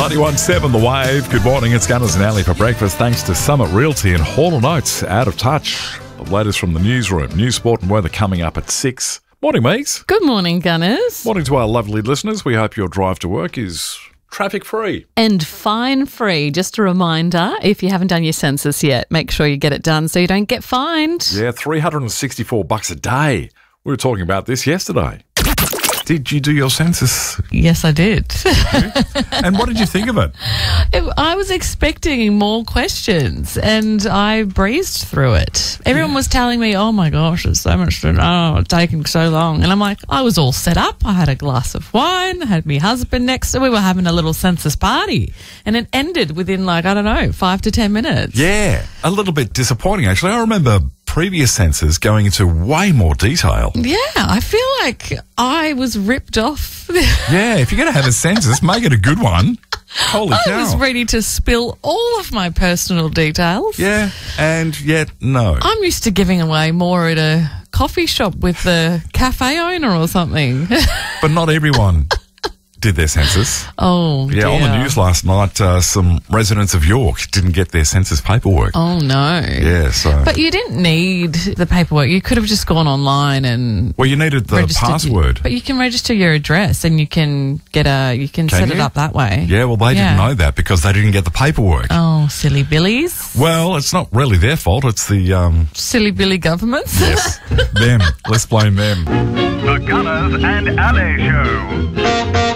91.7 The Wave. Good morning, it's Gunners and Ali for breakfast. Thanks to Summit Realty and Hall & Oates. Out of touch. The latest from the newsroom. News, sport and weather coming up at 6. Morning, Megs. Good morning, Gunners. Morning to our lovely listeners. We hope your drive to work is traffic-free. And fine-free. Just a reminder, if you haven't done your census yet, make sure you get it done so you don't get fined. Yeah, $364 a day. We were talking about this yesterday. Did you do your census? Yes, I did. And what did you think of it? I was expecting more questions and I breezed through it. Everyone was telling me, oh my gosh, there's so much to know, it's taking so long. And I'm like, I was all set up. I had a glass of wine, I had my husband next to me. We were having a little census party and it ended within 5 to 10 minutes. Yeah, a little bit disappointing actually. I remember previous census going into way more detail. Yeah, I feel like I was ripped off. Yeah, if you're going to have a census, make it a good one. Holy cow. I was ready to spill all of my personal details. Yeah, and yet no. I'm used to giving away more at a coffee shop with the cafe owner or something. But not everyone did their census. Oh, yeah, dear. on the news last night, some residents of York didn't get their census paperwork. Oh, no. Yeah, so... But you didn't need the paperwork. You could have just gone online and... Well, you needed the password. But you can register your address and you can get set it up that way. Yeah, well, they didn't know that because they didn't get the paperwork. Oh, silly billies. Well, it's not really their fault. It's the... Silly billy governments. Yes, them. Let's blame them. The Gunners and Ali Show.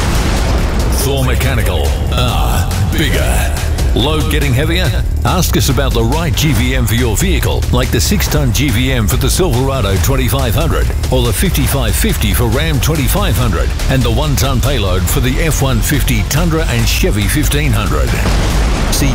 Thor Mechanical. Bigger. Load getting heavier? Ask us about the right GVM for your vehicle, like the 6-ton GVM for the Silverado 2500 or the 5550 for Ram 2500 and the 1-ton payload for the F-150 Tundra and Chevy 1500. See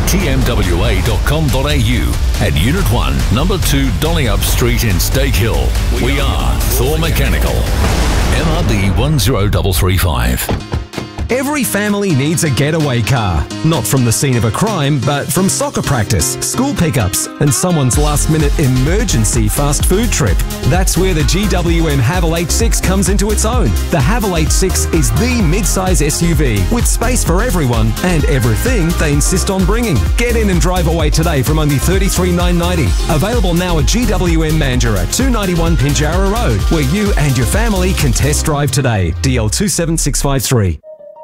tmwa.com.au at Unit 1, Number 2 Dollyup Street in Stake Hill. We are Thor Mechanical. MRD 10335. Every family needs a getaway car. Not from the scene of a crime, but from soccer practice, school pickups, and someone's last-minute emergency fast food trip. That's where the GWM Haval H6 comes into its own. The Haval H6 is the mid-size SUV with space for everyone and everything they insist on bringing. Get in and drive away today from only $33,990. Available now at GWM Mandurah, 291 Pinjarra Road, where you and your family can test drive today. DL 27653.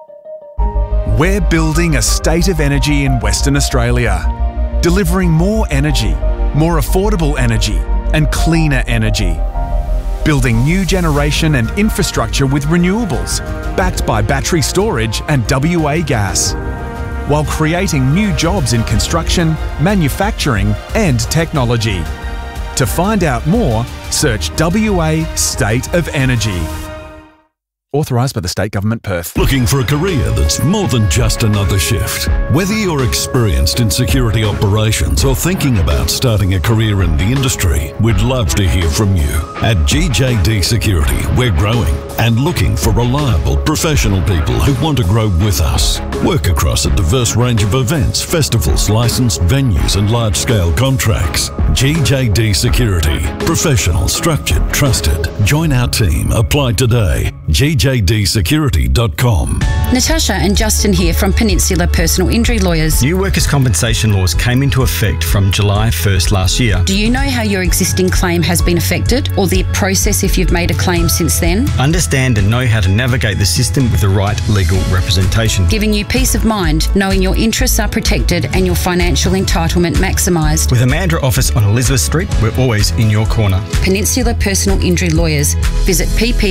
We're building a state of energy in Western Australia, delivering more energy, more affordable energy, and cleaner energy. Building new generation and infrastructure with renewables, backed by battery storage and WA gas, while creating new jobs in construction, manufacturing, and technology. To find out more, search WA State of Energy. Authorised by the State Government, Perth. Looking for a career that's more than just another shift? Whether you're experienced in security operations or thinking about starting a career in the industry, we'd love to hear from you. At GJD Security, we're growing and looking for reliable, professional people who want to grow with us. Work across a diverse range of events, festivals, licensed venues and large-scale contracts. GJD Security. Professional, structured, trusted. Join our team. Apply today. GJDsecurity.com. Natasha and Justin here from Peninsula Personal Injury Lawyers. New workers' compensation laws came into effect from July 1st last year. Do you know how your existing claim has been affected or the process if you've made a claim since then? Understand and know how to navigate the system with the right legal representation. Giving you peace of mind knowing your interests are protected and your financial entitlement maximised. With a Mandurah office on Elizabeth Street, we're always in your corner. Peninsula Personal Injury Lawyers. Visit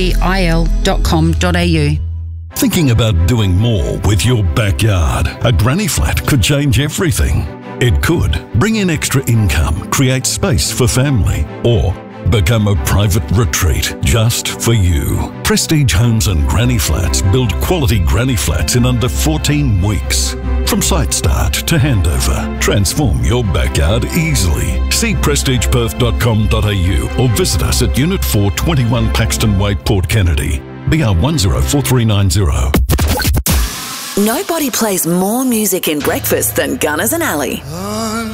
ppil.com.au. Thinking about doing more with your backyard? A granny flat could change everything. It could bring in extra income, create space for family, or become a private retreat just for you. Prestige Homes and Granny Flats build quality granny flats in under 14 weeks. From site start to handover, transform your backyard easily. See prestigeperth.com.au or visit us at Unit 4, 21 Paxton Way, Port Kennedy. BR 104390. Nobody plays more music in breakfast than Gunners and Ali.